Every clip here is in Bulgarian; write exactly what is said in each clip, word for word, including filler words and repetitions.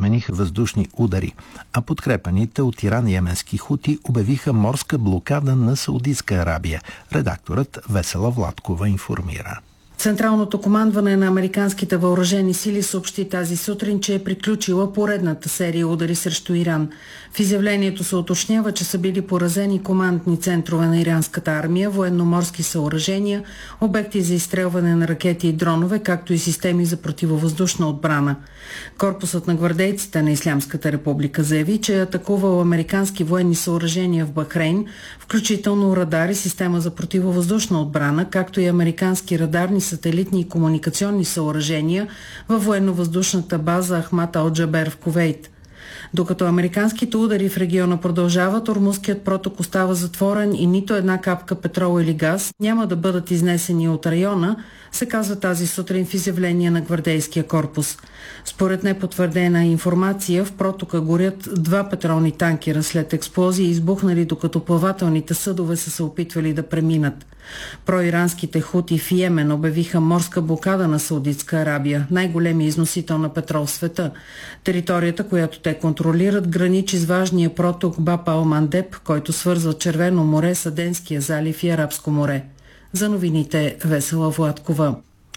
отмениха въздушни удари, а подкрепаните от Иран йеменски хути обявиха морска блокада на Саудитска Арабия. Редакторът Весела Владкова информира. Централното командване на американските въоръжени сили съобщи тази сутрин, че е приключила поредната серия удари срещу Иран. В изявлението се уточнява, че са били поразени командни центрове на иранската армия, военноморски съоръжения, обекти за изстрелване на ракети и дронове, както и системи за противовъздушна отбрана. Корпусът на гвардейците на Ислямската република заяви, че е атакувал американски военни съоръжения в Бахрейн, включително радари, система за противовъздушна отбрана, както и американски радарни, сателитни и комуникационни съоръжения във военно-въздушната база Ахмад Ал-Джабер в Кувейт. Докато американските удари в региона продължават, Ормузският проток остава затворен и нито една капка петрол или газ няма да бъдат изнесени от района, се казва тази сутрин в изявление на гвардейския корпус. Според непотвърдена информация, в протока горят два петролни танкера след експлозии, избухнали докато плавателните съдове са се опитвали да преминат. Проиранските хути в Йемен обявиха морска блокада на Саудитска Арабия, най-големи износител на петрол в света. Територията, която те контролират, граничи с важния проток Баб ал-Мандеб, който свързва Червено море с Аденския залив и Арабско море. За новините Весела Владкова.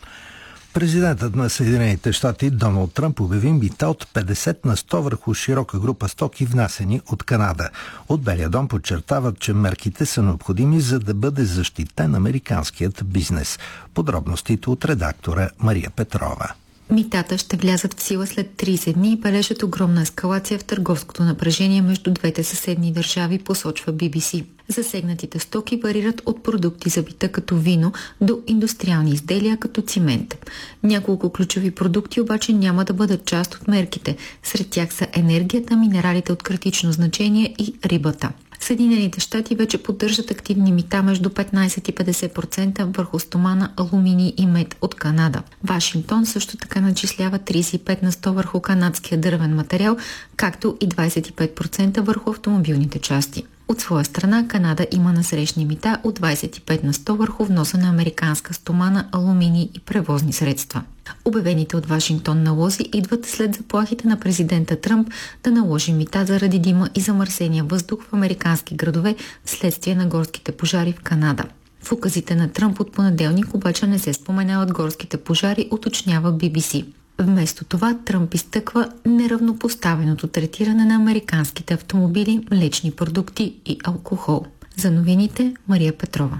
Президентът на Съединените щати Доналд Тръмп обяви мита от петдесет на сто върху широка група стоки, внасени от Канада. От Белия дом подчертават, че мерките са необходими, за да бъде защитен американският бизнес. Подробностите от редактора Мария Петрова. Митата ще влязат в сила след трийсет дни и бележат огромна ескалация в търговското напрежение между двете съседни държави, посочва Би Би Си. Засегнатите стоки варират от продукти за бита като вино до индустриални изделия като цимент. Няколко ключови продукти обаче няма да бъдат част от мерките. Сред тях са енергията, минералите от критично значение и рибата. Съединените щати вече поддържат активни мита между петнайсет и петдесет процента върху стомана, алуминий и мед от Канада. Вашингтон също така начислява трийсет и пет на сто върху канадския дървен материал, както и двайсет и пет процента върху автомобилните части. От своя страна Канада има насрещни мита от двайсет и пет на сто върху вноса на американска стомана, алуминий и превозни средства. Обявените от Вашингтон налози идват след заплахите на президента Тръмп да наложи мита заради дима и замърсения въздух в американски градове вследствие на горските пожари в Канада. В указите на Тръмп от понеделник обаче не се споменават горските пожари, уточнява Би Би Си. Вместо това Тръмп изтъква неравнопоставеното третиране на американските автомобили, млечни продукти и алкохол. За новините Мария Петрова.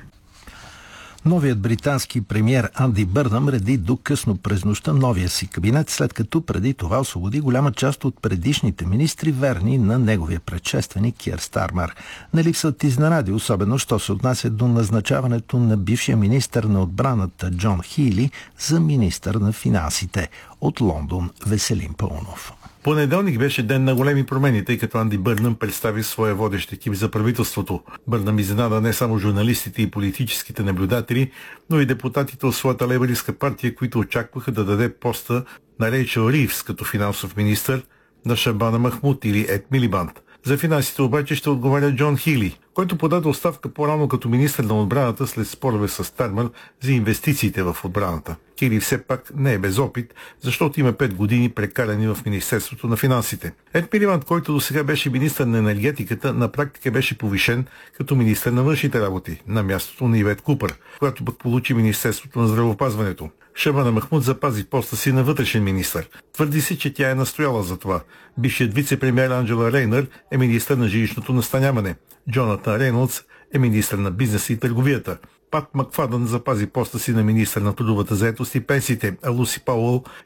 Новият британски премиер Анди Бърнъм реди до късно през нощта новия си кабинет, след като преди това освободи голяма част от предишните министри, верни на неговия предшественик Киер Стармер. Не липсват изненади, особено що се отнася до назначаването на бившия министър на отбраната Джон Хийли за министър на финансите. От Лондон Веселин Паунов. Понеделник беше ден на големи промени, тъй като Анди Бърнъм представи своя водещ екип за правителството. Бърнъм изненада не само журналистите и политическите наблюдатели, но и депутатите от своята лейбъристка партия, които очакваха да даде поста на Рейчел Ривс като финансов министър, на Шабана Махмуд или Ед Милибанд. За финансите обаче ще отговаря Джон Хийли, който подаде оставка по-рано като министър на отбраната след спорове с Стармер за инвестициите в отбраната. Хийли все пак не е без опит, защото има пет години прекарани в Министерството на финансите. Ед Милибанд, който досега беше министър на енергетиката, на практика беше повишен като министър на външните работи, на мястото на Ивет Купър, която пък получи Министерството на здравеопазването. Шабана Махмуд запази поста си на вътрешен министър. Твърди се, че тя е настояла за това. Бившият вице-премиер Анджела Рейнър е министър на жилищното настаняване. Джонатан Рейнолдс е министър на бизнеса и търговията. Пат Макфадън запази поста си на министър на трудовата заетост и пенсиите, а Луси Пауъл